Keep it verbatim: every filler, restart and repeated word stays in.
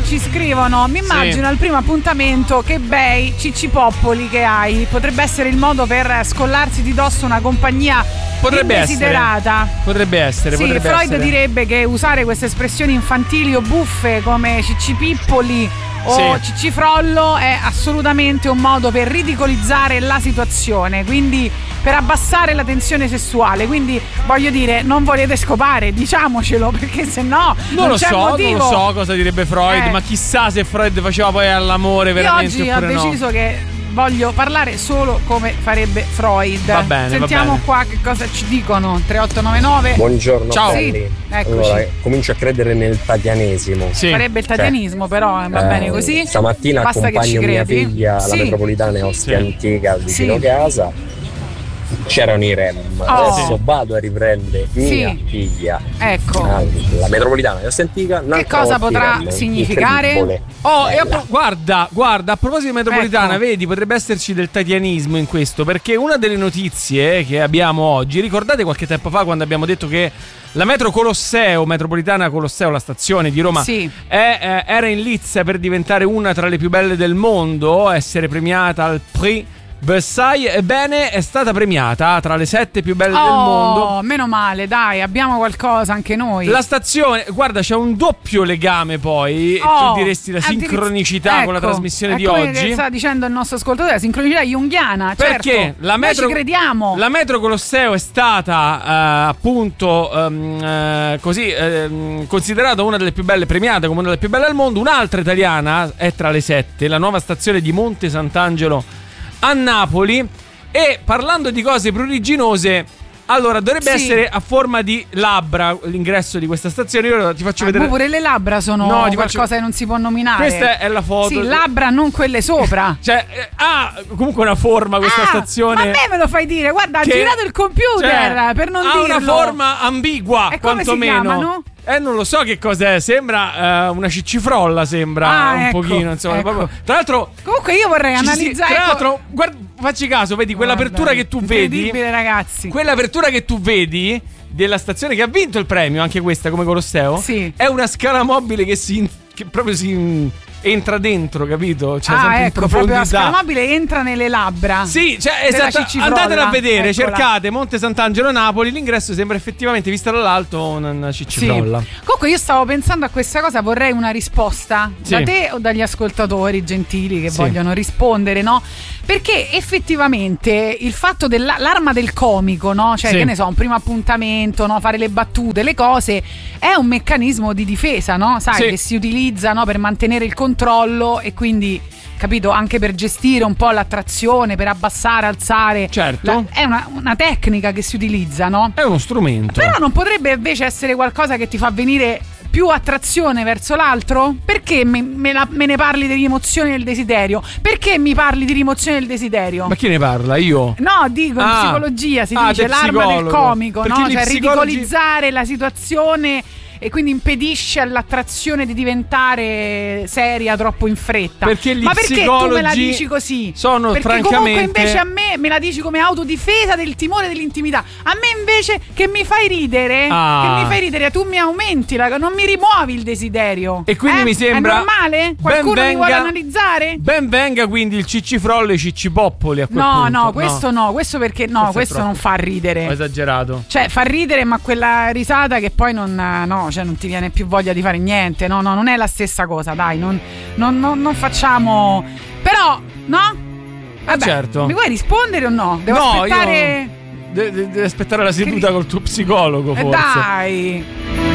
ci scrivono: mi immagino sì. al primo appuntamento che bei ciccipoppoli che hai. Potrebbe essere il modo per scollarsi di dosso una compagnia potrebbe indesiderata. Essere. Potrebbe essere. Sì, potrebbe Freud essere. direbbe che usare queste espressioni infantili o buffe come ciccipippoli o sì. ciccifrollo è assolutamente un modo per ridicolizzare la situazione, quindi per abbassare la tensione sessuale. Quindi voglio dire, non volete scopare, diciamocelo, perché se no non, non lo c'è so, motivo. non lo so cosa direbbe Freud, eh. ma chissà se Freud faceva poi all'amore veramente. Io oggi ho deciso no. che voglio parlare solo come farebbe Freud. Va bene, Sentiamo va bene. qua che cosa ci dicono. tre otto nove nove. Buongiorno. Ciao. Belli. Sì, eccoci. Allora, comincio a credere nel tatianesimo. Sì. Farebbe il tatianismo, Cioè, però eh, va eh, bene così. Stamattina Basta che ci accompagno mia credi. figlia alla Sì. metropolitana in Ostia Sì. Antica vicino Sì. casa. C'erano i REM. Oh. Adesso vado a riprendere mia Sì. figlia. Ecco. Ah, la metropolitana di Ostia Antica. Che cosa potrà significare? Oh, e a pro- guarda, guarda, a proposito di metropolitana, Ecco. vedi, potrebbe esserci del tatianismo in questo, perché una delle notizie che abbiamo oggi, ricordate qualche tempo fa quando abbiamo detto che la metro Colosseo, metropolitana Colosseo, la stazione di Roma, Sì. è, eh, era in lizza per diventare una tra le più belle del mondo, essere premiata al Prix Versailles. Ebbene, è stata premiata tra le sette più belle Oh, del mondo. meno male, dai, abbiamo qualcosa anche noi. La stazione, guarda, c'è un doppio legame poi, Oh, tu diresti la addirittura- sincronicità ecco, con la trasmissione è di come oggi. che sta dicendo il nostro ascoltatore, la sincronicità junghiana. Perché certo. la metro, Noi ci crediamo. La metro Colosseo è stata eh, appunto ehm, eh, così ehm, considerata una delle più belle, premiata come una delle più belle al mondo. Un'altra italiana è tra le sette, la nuova stazione di Monte Sant'Angelo a Napoli. E parlando di cose pruriginose, allora dovrebbe Sì. essere a forma di labbra l'ingresso di questa stazione. Io ti faccio Ah, vedere. ma pure le labbra sono No, ti qualcosa faccio- che non si può nominare. Questa è la foto. Sì, labbra, non quelle sopra. Cioè, eh, ha comunque una forma questa Ah, stazione. ma a me me lo fai dire, guarda, che- ha girato il computer cioè, per non ha dirlo. una forma ambigua, E come si quantomeno. chiamano? Eh, non lo so che cos'è. Sembra eh, una ciccifrolla. Sembra Ah, un ecco, pochino. Insomma, ecco. proprio. Tra l'altro, Comunque io vorrei ci si- analizzare. tra ecco- l'altro, guarda, facci caso, vedi quell'apertura Guarda, che tu vedi. incredibile, ragazzi. Quell'apertura che tu vedi della stazione che ha vinto il premio, anche questa come Colosseo. Sì. È una scala mobile che si che proprio si entra dentro, capito? Cioè, ah, sempre in ecco, proprio la profondità. scala mobile entra nelle labbra. Sì, cioè, della esatto. ciccifrolla. Andatela a vedere, Eccola. cercate Monte Sant'Angelo Napoli. L'ingresso sembra effettivamente, vista dall'alto, una, una ciccifrolla. Sì. Comunque io stavo pensando a questa cosa, vorrei una risposta Sì. da te o dagli ascoltatori gentili che Sì. vogliono rispondere, no? Perché effettivamente il fatto dell'arma del comico, no? Cioè, Sì. che ne so, un primo appuntamento, no? Fare le battute, le cose, è un meccanismo di difesa, no? Sai, Sì. che si utilizza, no? Per mantenere il controllo e quindi, capito, anche per gestire un po' l'attrazione, per abbassare, alzare. Certo. La- è una, una tecnica che si utilizza, no? È uno strumento. Però non potrebbe invece essere qualcosa che ti fa venire più attrazione verso l'altro? Perché me, me la- me ne parli di rimozione del desiderio? Perché mi parli di rimozione del desiderio? Ma chi ne parla? Io? No, dico in Ah. psicologia si Ah, dice del l'arma del psicologo. comico, Perché no? gli Cioè psicologi- ridicolizzare la situazione e quindi impedisce all'attrazione di diventare seria troppo in fretta. Perché gli Ma perché tu me la psicologi dici così? sono Perché francamente- comunque invece a me me la dici come autodifesa del timore dell'intimità. A me invece che mi fai ridere, Ah. che mi fai ridere, tu mi aumenti, la- non mi rimuovi il desiderio. E quindi Eh? mi sembra È normale? Qualcuno ben mi vuole venga- analizzare? Ben venga quindi il ciccifrollo e i ciccipoppoli a quel No, punto. no, questo no. questo perché no, Questo è questo, troppo. non fa ridere. Ho esagerato. Cioè, fa ridere, ma quella risata che poi non, no, cioè non ti viene più voglia di fare niente. No, no, non è la stessa cosa, dai. Non, non, non, non facciamo. Però, no? Vabbè, certo. Mi vuoi rispondere o no? Devo No, aspettare. io- De- de- Devi aspettare la seduta Che- col tuo psicologo, Eh, forse. dai.